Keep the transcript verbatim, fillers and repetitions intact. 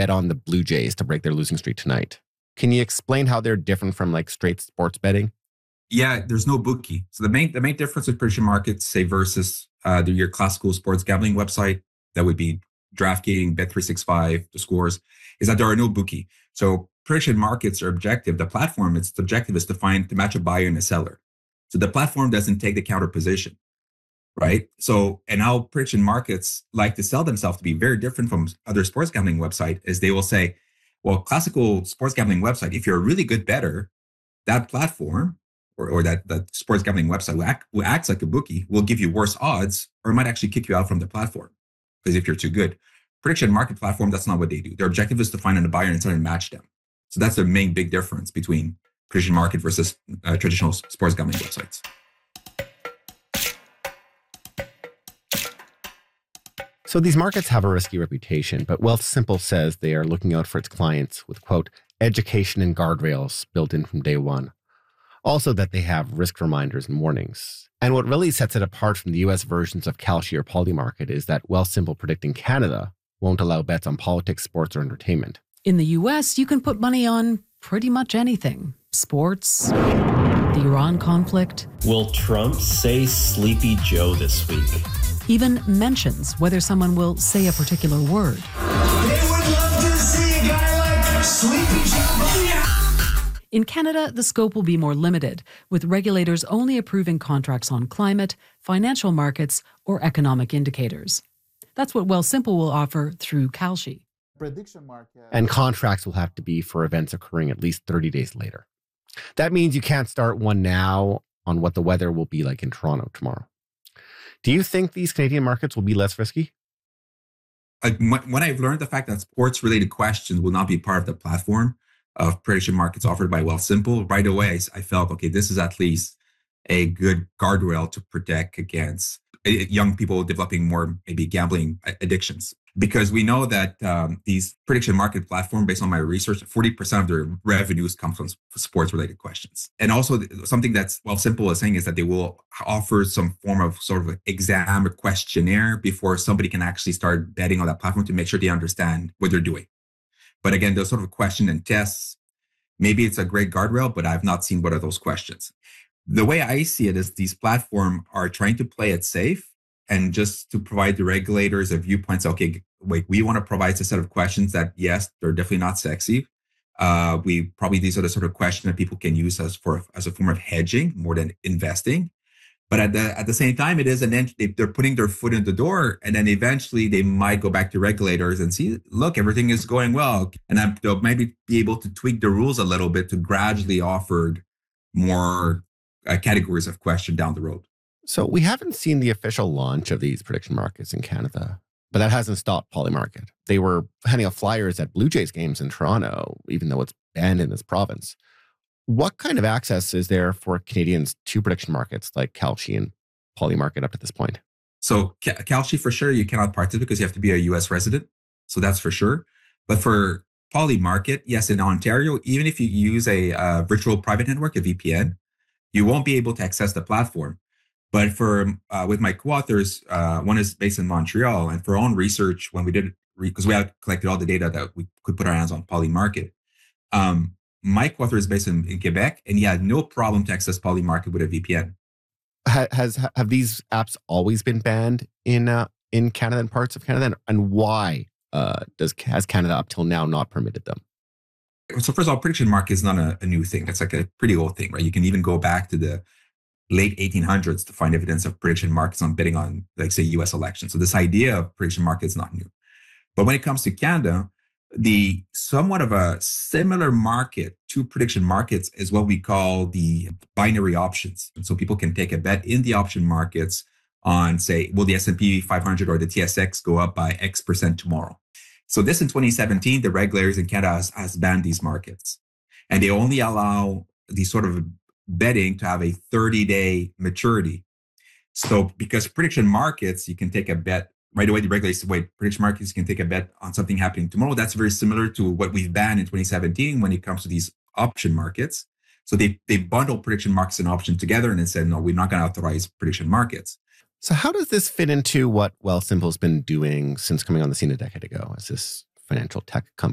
bet on the Blue Jays to break their losing streak tonight. Can you explain how they're different from like straight sports betting? Yeah, there's no bookie. So the main the main difference with prediction markets, say versus uh, the, your classical sports gambling website, that would be DraftKings, Bet three sixty-five, the scores, is that there are no bookie. So prediction markets are objective. The platform, its objective is to find to match a buyer and a seller. So the platform doesn't take the counter position, right? So and how prediction markets like to sell themselves to be very different from other sports gambling website is they will say, well, classical sports gambling website, if you're a really good bettor, that platform or, or that, that sports gambling website who, act, who acts like a bookie will give you worse odds or might actually kick you out from the platform because if you're too good. Prediction market platform, that's not what they do. Their objective is to find a buyer and try and match them. So that's the main big difference between prediction market versus uh, traditional sports gambling websites. So these markets have a risky reputation, but Wealthsimple says they are looking out for its clients with, quote, education and guardrails built in from day one. Also that they have risk reminders and warnings. And what really sets it apart from the U S versions of Kalshi or Polymarket is that Wealthsimple predicting Canada won't allow bets on politics, sports, or entertainment. In the U S, you can put money on pretty much anything. Sports, the Iran conflict. Will Trump say Sleepy Joe this week? Even mentions whether someone will say a particular word. They would love to see a guy like Sleepy Joe. In Canada, the scope will be more limited, with regulators only approving contracts on climate, financial markets, or economic indicators. That's what Wealthsimple will offer through Kalshi. Prediction market. And contracts will have to be for events occurring at least thirty days later. That means you can't start one now on what the weather will be like in Toronto tomorrow. Do you think these Canadian markets will be less risky? Like when I've learned the fact that sports-related questions will not be part of the platform of prediction markets offered by Wealthsimple, right away I felt, okay, this is at least a good guardrail to protect against young people developing more maybe gambling addictions. Because we know that um, these prediction market platform, based on my research, forty percent of their revenues come from sports-related questions. And also something that's Wealthsimple is saying is that they will offer some form of sort of exam or questionnaire before somebody can actually start betting on that platform to make sure they understand what they're doing. But again, those sort of question and tests, maybe it's a great guardrail, but I've not seen what are those questions. The way I see it is these platforms are trying to play it safe and just to provide the regulators a viewpoint. So, okay, wait, we want to provide a set of questions that, yes, they're definitely not sexy. Uh, we probably, these are the sort of questions that people can use as for as a form of hedging more than investing. But at the at the same time, it is an ent- they're putting their foot in the door, and then eventually they might go back to regulators and see, look, everything is going well, and I'm, they'll maybe be able to tweak the rules a little bit to gradually offer more uh, categories of question down the road. So we haven't seen the official launch of these prediction markets in Canada, but that hasn't stopped Polymarket. They were handing out flyers at Blue Jays games in Toronto, even though it's banned in this province. What kind of access is there for Canadians to prediction markets like Kalshi and Polymarket up to this point? So Kalshi, for sure, you cannot participate because you have to be a U S resident. So that's for sure. But for Polymarket, yes, in Ontario, even if you use a uh, virtual private network, a V P N, you won't be able to access the platform. But for uh, with my co-authors, uh, one is based in Montreal, and for our own research, when we did, because we had collected all the data that we could put our hands on Polymarket, um, my co-author is based in, in Quebec, and he had no problem to access Polymarket with a V P N. Has have these apps always been banned in uh, in Canada and parts of Canada, and why uh, does has Canada up till now not permitted them? So first of all, prediction market is not a, a new thing. It's like a pretty old thing, right? You can even go back to the late eighteen hundreds to find evidence of prediction markets on betting on, like, say, U S elections. So this idea of prediction market is not new. But when it comes to Canada, the somewhat of a similar market to prediction markets is what we call the binary options. And so people can take a bet in the option markets on, say, will the S and P five hundred or the T S X go up by X percent tomorrow? So this in twenty seventeen, the regulators in Canada has, has banned these markets. And they only allow these sort of betting to have a thirty-day maturity. So because prediction markets, you can take a bet right away. The regulators say, wait, prediction markets, you can take a bet on something happening tomorrow. That's very similar to what we've banned in twenty seventeen when it comes to these option markets. So they they bundle prediction markets and option together and then said, no, we're not going to authorize prediction markets. So how does this fit into what Wealthsimple's been doing since coming on the scene a decade ago as this financial tech company?